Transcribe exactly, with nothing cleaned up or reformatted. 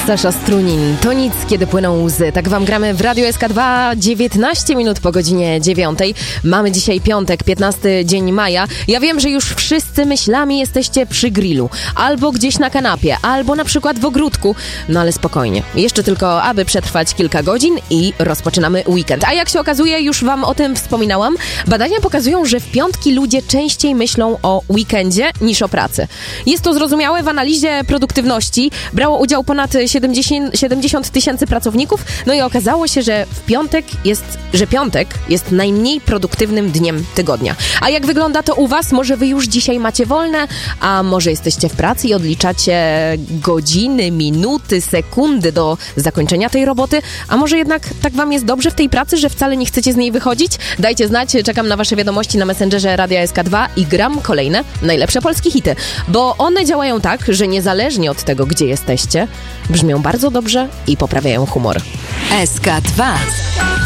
Sasza Strunin, to nic, kiedy płyną łzy. Tak wam gramy w Radiu S K dwa, dziewiętnaście minut po godzinie dziewiątej. Mamy dzisiaj piątek, piętnasty dzień maja. Ja wiem, że już wszyscy myślami jesteście przy grillu, albo gdzieś na kanapie, albo na przykład w ogródku. No ale spokojnie. Jeszcze tylko, aby przetrwać kilka godzin i rozpoczynamy weekend. A jak się okazuje, już wam o tym wspominałam, badania pokazują, że w piątki ludzie częściej myślą o weekendzie niż o pracy. Jest to zrozumiałe. W analizie produktywności brało udział ponad siedemdziesiąt tysięcy pracowników, no i okazało się, że w piątek jest, że piątek jest najmniej produktywnym dniem tygodnia. A jak wygląda to u was? Może wy już dzisiaj macie wolne, a może jesteście w pracy i odliczacie godziny, minuty, sekundy do zakończenia tej roboty, a może jednak tak wam jest dobrze w tej pracy, że wcale nie chcecie z niej wychodzić? Dajcie znać, czekam na wasze wiadomości na Messengerze Radia S K dwa i gram kolejne najlepsze polskie hity, bo one działają tak, że niezależnie od tego, gdzie jesteście, brzmią bardzo dobrze i poprawiają humor. S K dwa.